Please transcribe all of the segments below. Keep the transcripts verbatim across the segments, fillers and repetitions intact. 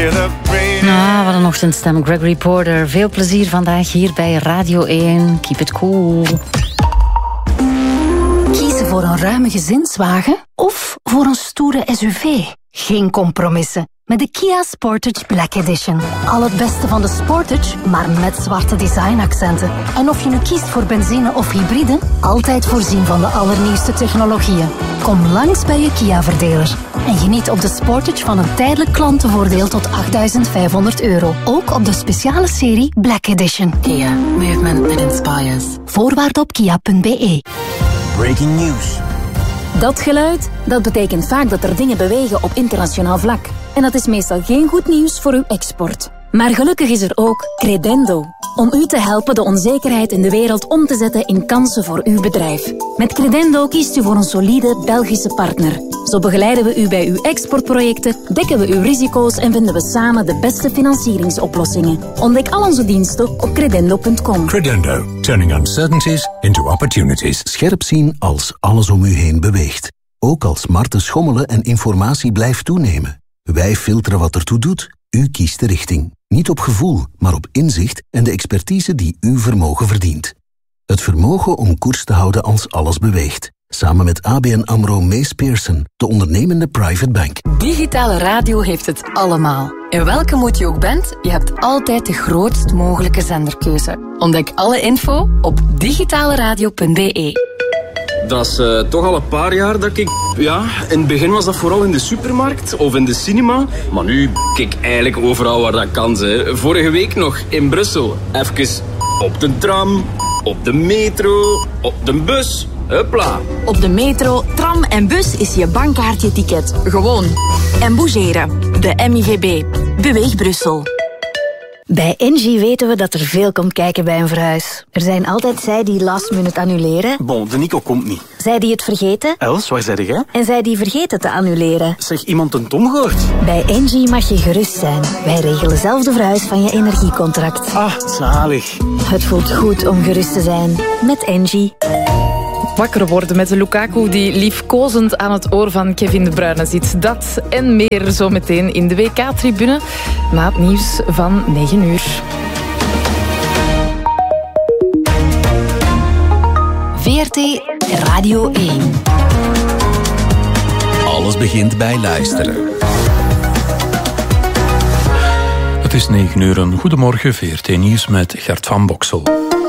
hear the rain. Ah, wat een ochtendstem, Gregory Porter. Veel plezier vandaag hier bij Radio één. Keep it cool. Kiezen voor een ruime gezinswagen of voor een stoere S U V? Geen compromissen. Met de Kia Sportage Black Edition. Al het beste van de Sportage, maar met zwarte designaccenten. En of je nu kiest voor benzine of hybride, altijd voorzien van de allernieuwste technologieën. Kom langs bij je Kia-verdeler. En geniet op de Sportage van een tijdelijk klantenvoordeel tot achtduizend vijfhonderd euro. Ook op de speciale serie Black Edition. Kia. Movement that inspires. Voorwaarden op kia punt b e. Breaking news. Dat geluid, dat betekent vaak dat er dingen bewegen op internationaal vlak. En dat is meestal geen goed nieuws voor uw export. Maar gelukkig is er ook Credendo. Om u te helpen de onzekerheid in de wereld om te zetten in kansen voor uw bedrijf. Met Credendo kiest u voor een solide Belgische partner. Zo begeleiden we u bij uw exportprojecten, dekken we uw risico's en vinden we samen de beste financieringsoplossingen. Ontdek al onze diensten op credendo punt com. Credendo. Turning uncertainties into opportunities. Scherp zien als alles om u heen beweegt. Ook als markten schommelen en informatie blijft toenemen. Wij filteren wat ertoe doet. U kiest de richting. Niet op gevoel, maar op inzicht en de expertise die uw vermogen verdient. Het vermogen om koers te houden als alles beweegt. Samen met A B N AMRO Mees Pearson, de ondernemende private bank. Digitale radio heeft het allemaal. In welke moed je ook bent, je hebt altijd de grootst mogelijke zenderkeuze. Ontdek alle info op digitale radio punt b e. Dat is uh, toch al een paar jaar dat ik... Ja, in het begin was dat vooral in de supermarkt of in de cinema. Maar nu kijk ik eigenlijk overal waar dat kan. Hè. Vorige week nog in Brussel. Even op de tram, op de metro, op de bus. Hupla. Op de metro, tram en bus is je bankkaartje ticket. Gewoon. En bougeren. De M I V B. Beweeg Brussel. Bij Engie weten we dat er veel komt kijken bij een verhuis. Er zijn altijd zij die last minute annuleren. Bon, de Nico komt niet. Zij die het vergeten. Els, waar zei jij? En zij die vergeten te annuleren. Zeg, iemand een Tom gehoord? Bij Engie mag je gerust zijn. Wij regelen zelf de verhuis van je energiecontract. Ah, zalig. Het voelt goed om gerust te zijn. Met Engie. Wakker worden met de Lukaku die liefkozend aan het oor van Kevin De Bruyne zit. Dat en meer zometeen in de W K-tribune na het nieuws van negen uur. V R T Radio één. Alles begint bij luisteren. Het is negen uur. Een goedemorgen, V R T Nieuws met Gert van Boksel.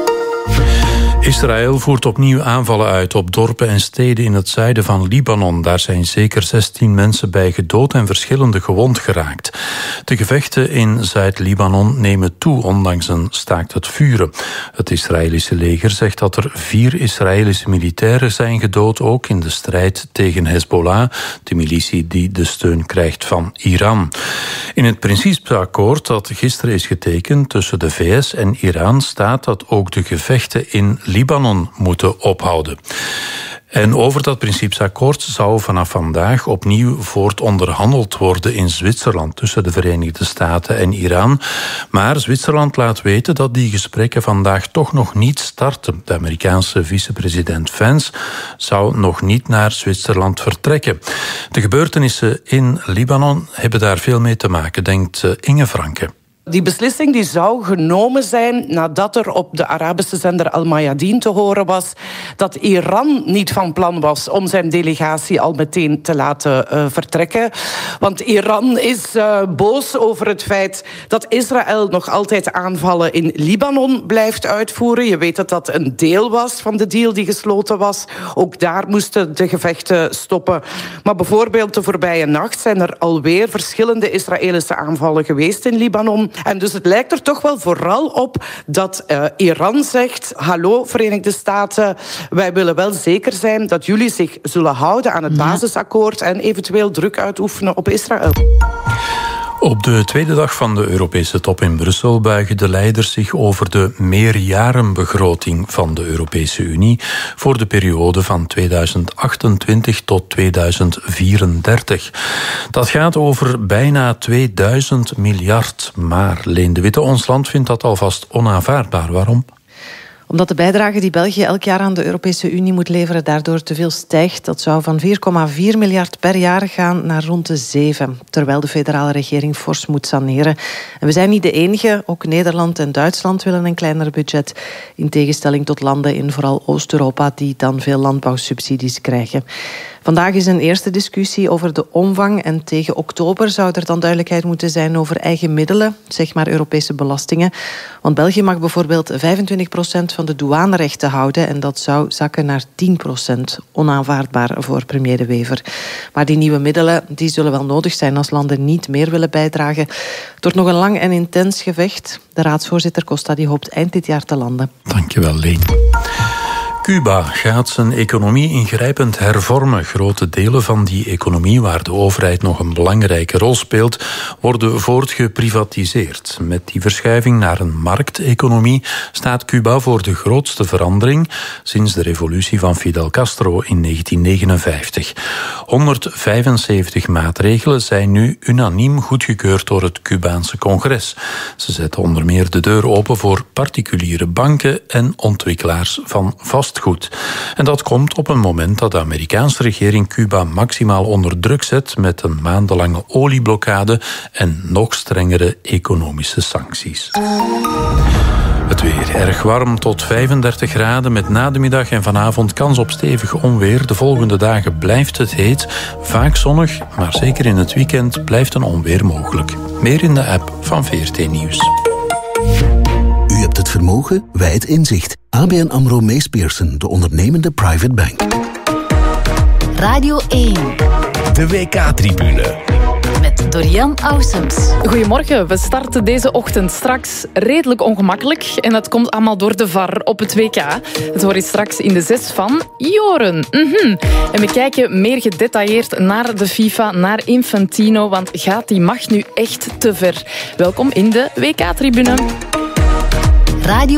Israël voert opnieuw aanvallen uit op dorpen en steden in het zuiden van Libanon. Daar zijn zeker zestien mensen bij gedood en verschillende gewond geraakt. De gevechten in Zuid-Libanon nemen toe, ondanks een staakt het vuren. Het Israëlische leger zegt dat er vier Israëlische militairen zijn gedood, ook in de strijd tegen Hezbollah, de militie die de steun krijgt van Iran. In het principeakkoord dat gisteren is getekend tussen de V S en Iran staat dat ook de gevechten in Libanon moeten ophouden. En over dat principeakkoord zou vanaf vandaag opnieuw voortonderhandeld worden in Zwitserland tussen de Verenigde Staten en Iran. Maar Zwitserland laat weten dat die gesprekken vandaag toch nog niet starten. De Amerikaanse vicepresident Vance zou nog niet naar Zwitserland vertrekken. De gebeurtenissen in Libanon hebben daar veel mee te maken, denkt Inge Franke. Die beslissing die zou genomen zijn nadat er op de Arabische zender Al Mayadeen te horen was dat Iran niet van plan was om zijn delegatie al meteen te laten uh, vertrekken. Want Iran is uh, boos over het feit dat Israël nog altijd aanvallen in Libanon blijft uitvoeren. Je weet dat dat een deel was van de deal die gesloten was. Ook daar moesten de gevechten stoppen. Maar bijvoorbeeld de voorbije nacht zijn er alweer verschillende Israëlische aanvallen geweest in Libanon. En dus het lijkt er toch wel vooral op dat uh, Iran zegt: hallo Verenigde Staten, wij willen wel zeker zijn dat jullie zich zullen houden aan het basisakkoord en eventueel druk uitoefenen op Israël. Op de tweede dag van de Europese top in Brussel buigen de leiders zich over de meerjarenbegroting van de Europese Unie voor de periode van tweeduizend achtentwintig tot tweeduizend vierendertig. Dat gaat over bijna tweeduizend miljard. Maar Leen de Witte, ons land vindt dat alvast onaanvaardbaar. Waarom? Omdat de bijdrage die België elk jaar aan de Europese Unie moet leveren daardoor te veel stijgt. Dat zou van vier komma vier miljard per jaar gaan naar rond de zeven. Terwijl de federale regering fors moet saneren. En we zijn niet de enige. Ook Nederland en Duitsland willen een kleiner budget. In tegenstelling tot landen in vooral Oost-Europa die dan veel landbouwsubsidies krijgen. Vandaag is een eerste discussie over de omvang en tegen oktober zou er dan duidelijkheid moeten zijn over eigen middelen, zeg maar Europese belastingen. Want België mag bijvoorbeeld vijfentwintig procent van de douanerechten houden en dat zou zakken naar tien procent. Onaanvaardbaar voor premier De Wever. Maar die nieuwe middelen die zullen wel nodig zijn als landen niet meer willen bijdragen. Het wordt nog een lang en intens gevecht. De raadsvoorzitter Costa die hoopt eind dit jaar te landen. Dankjewel, Leen. Cuba gaat zijn economie ingrijpend hervormen. Grote delen van die economie, waar de overheid nog een belangrijke rol speelt, worden voortgeprivatiseerd. Met die verschuiving naar een markteconomie staat Cuba voor de grootste verandering sinds de revolutie van Fidel Castro in negentien negenenvijftig. honderdvijfenzeventig maatregelen zijn nu unaniem goedgekeurd door het Cubaanse congres. Ze zetten onder meer de deur open voor particuliere banken en ontwikkelaars van vast goed. En dat komt op een moment dat de Amerikaanse regering Cuba maximaal onder druk zet met een maandenlange olieblokkade en nog strengere economische sancties. Het weer erg warm tot vijfendertig graden met na de middag en vanavond kans op stevig onweer. De volgende dagen blijft het heet, vaak zonnig, maar zeker in het weekend blijft een onweer mogelijk. Meer in de app van V R T Nieuws. U hebt het vermogen, wij het inzicht. A B N AMRO Mees Pierson, de ondernemende private bank. Radio één. De W K-tribune. Met Dorian Aussems. Goedemorgen, we starten deze ochtend straks redelijk ongemakkelijk. En dat komt allemaal door de V A R op het W K. Dat hoor je straks in de zes van Joren. Mm-hmm. En we kijken meer gedetailleerd naar de FIFA, naar Infantino. Want gaat die macht nu echt te ver? Welkom in de W K-tribune. Radio